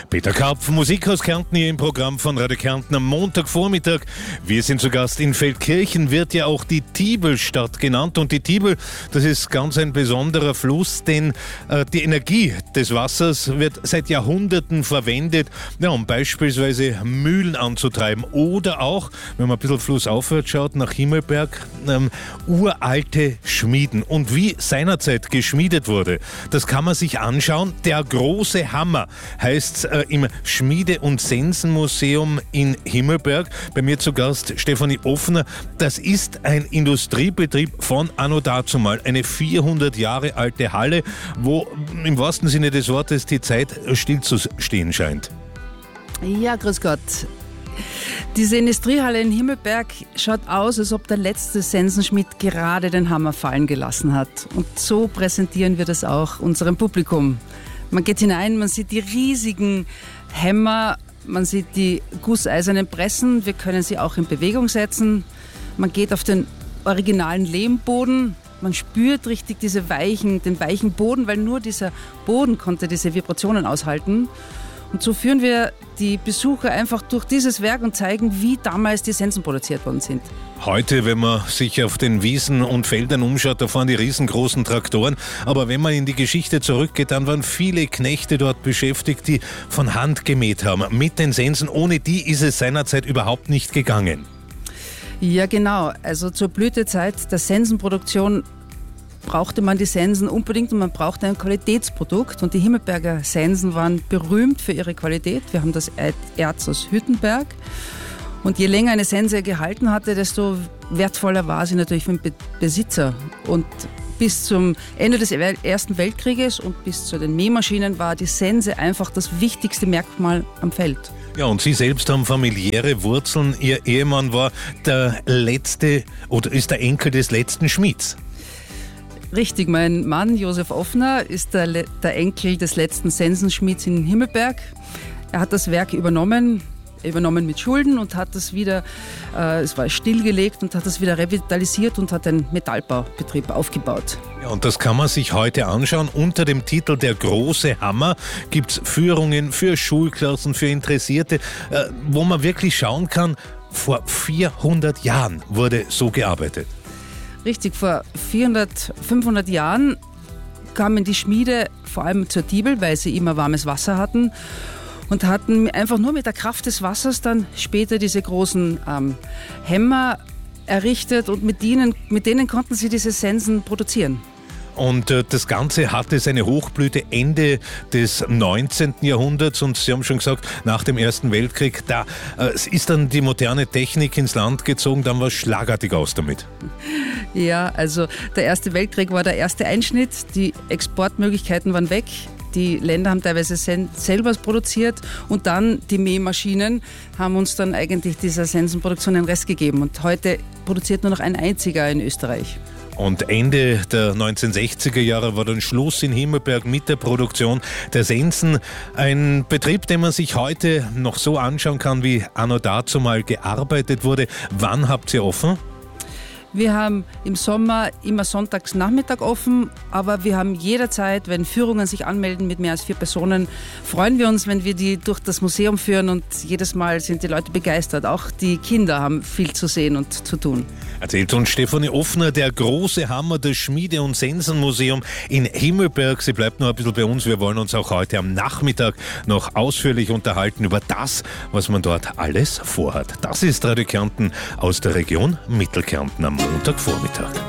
Peter Karpf, Musik aus Kärnten hier im Programm von Radio Kärnten am Montagvormittag. Wir sind zu Gast in Feldkirchen, wird ja auch die Tiebelstadt genannt. Und die Tiebel, das ist ganz ein besonderer Fluss, denn die Energie des Wassers wird seit Jahrhunderten verwendet, um beispielsweise Mühlen anzutreiben. Oder auch, wenn man ein bisschen flussaufwärts schaut, nach Himmelberg, uralte Schmieden. Und wie seinerzeit geschmiedet wurde, das kann man sich anschauen. Der große Hammer heißt im Schmiede- und Sensenmuseum in Himmelberg. Bei mir zu Gast Stefanie Offner. Das ist ein Industriebetrieb von anno dazumal. Eine 400 Jahre alte Halle, wo im wahrsten Sinne des Wortes die Zeit stillzustehen scheint. Ja, grüß Gott. Diese Industriehalle in Himmelberg schaut aus, als ob der letzte Sensenschmied gerade den Hammer fallen gelassen hat. Und so präsentieren wir das auch unserem Publikum. Man geht hinein, man sieht die riesigen Hämmer, man sieht die gusseisernen Pressen, wir können sie auch in Bewegung setzen. Man geht auf den originalen Lehmboden, man spürt richtig den weichen Boden, weil nur dieser Boden konnte diese Vibrationen aushalten. Und so führen wir die Besucher einfach durch dieses Werk und zeigen, wie damals die Sensen produziert worden sind. Heute, wenn man sich auf den Wiesen und Feldern umschaut, da fahren die riesengroßen Traktoren. Aber wenn man in die Geschichte zurückgeht, dann waren viele Knechte dort beschäftigt, die von Hand gemäht haben mit den Sensen. Ohne die ist es seinerzeit überhaupt nicht gegangen. Ja, genau. Also zur Blütezeit der Sensenproduktion brauchte man die Sensen unbedingt und man brauchte ein Qualitätsprodukt. Und die Himmelberger Sensen waren berühmt für ihre Qualität. Wir haben das Erz aus Hüttenberg. Und je länger eine Sense gehalten hatte, desto wertvoller war sie natürlich für den Besitzer. Und bis zum Ende des Ersten Weltkrieges und bis zu den Mähmaschinen war die Sense einfach das wichtigste Merkmal am Feld. Ja, und Sie selbst haben familiäre Wurzeln. Ihr Ehemann war der letzte oder ist der Enkel des letzten Schmieds. Richtig, mein Mann Josef Offner ist der Enkel des letzten Sensenschmieds in Himmelberg. Er hat das Werk übernommen mit Schulden und hat das wieder, es war stillgelegt und hat das wieder revitalisiert und hat einen Metallbaubetrieb aufgebaut. Ja, und das kann man sich heute anschauen. Unter dem Titel Der große Hammer gibt es Führungen für Schulklassen, für Interessierte, wo man wirklich schauen kann, vor 400 Jahren wurde so gearbeitet. Richtig, vor 500 Jahren kamen die Schmiede vor allem zur Tiebel, weil sie immer warmes Wasser hatten und hatten einfach nur mit der Kraft des Wassers dann später diese großen Hämmer errichtet und mit denen konnten sie diese Sensen produzieren. Und das Ganze hatte seine Hochblüte Ende des 19. Jahrhunderts und Sie haben schon gesagt, nach dem Ersten Weltkrieg, da ist dann die moderne Technik ins Land gezogen, dann war es schlagartig aus damit. Ja, also der Erste Weltkrieg war der erste Einschnitt, die Exportmöglichkeiten waren weg. Die Länder haben teilweise selber produziert und dann die Mähmaschinen haben uns dann eigentlich dieser Sensenproduktion den Rest gegeben. Und heute produziert nur noch ein einziger in Österreich. Und Ende der 1960er Jahre war dann Schluss in Himmelberg mit der Produktion der Sensen. Ein Betrieb, den man sich heute noch so anschauen kann, wie anno dazumal gearbeitet wurde. Wann habt ihr offen? Wir haben im Sommer immer sonntags Nachmittag offen, aber wir haben jederzeit, wenn Führungen sich anmelden mit mehr als 4 Personen, freuen wir uns, wenn wir die durch das Museum führen und jedes Mal sind die Leute begeistert. Auch die Kinder haben viel zu sehen und zu tun. Erzählt uns Stefanie Offner, der große Hammer, das Schmiede- und Sensenmuseum in Himmelberg. Sie bleibt noch ein bisschen bei uns. Wir wollen uns auch heute am Nachmittag noch ausführlich unterhalten über das, was man dort alles vorhat. Das ist Radio Kärnten aus der Region Mittelkärnten am Montagvormittag.